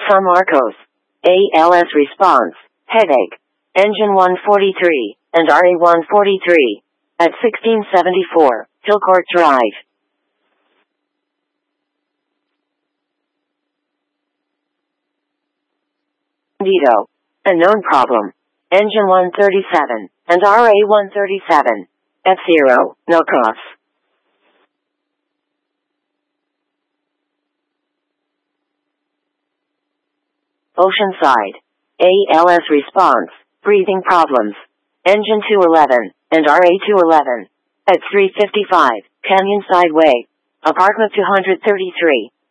San Marcos. ALS response, headache. Engine 143, and RA 143. At 1674, Hillcourt Drive. Bandito. A known problem. Engine 137, and RA 137. F0, no costs. Oceanside. ALS response, breathing problems. Engine 211, and RA 211. At 355, Canyonside Way. Apartment 233,